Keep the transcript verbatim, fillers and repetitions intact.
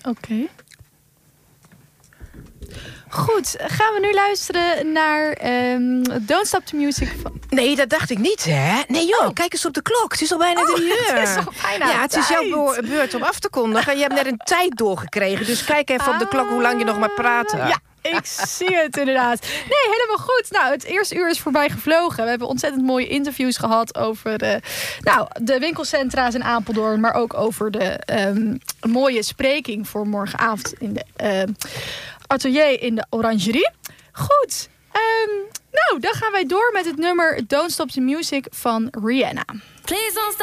Oké. Okay. Goed, gaan we nu luisteren naar um, Don't Stop the Music van... Nee, dat dacht ik niet, hè? Nee, joh, oh. Kijk eens op de klok. Het is al bijna oh, drie uur. Het is al bijna Ja, het tijd. is jouw beurt om af te kondigen. En je hebt net een tijd doorgekregen. Dus kijk even op de klok hoe lang je nog maar praten. Ja. Ik zie het inderdaad. Nee, helemaal goed. Nou, het eerste uur is voorbij gevlogen. We hebben ontzettend mooie interviews gehad over de, nou, de winkelcentra's in Apeldoorn. Maar ook over de um, mooie spreking voor morgenavond in de uh, atelier in de Orangerie. Goed. Um, nou, dan gaan wij door met het nummer Don't Stop the Music van Rihanna. Please don't stop.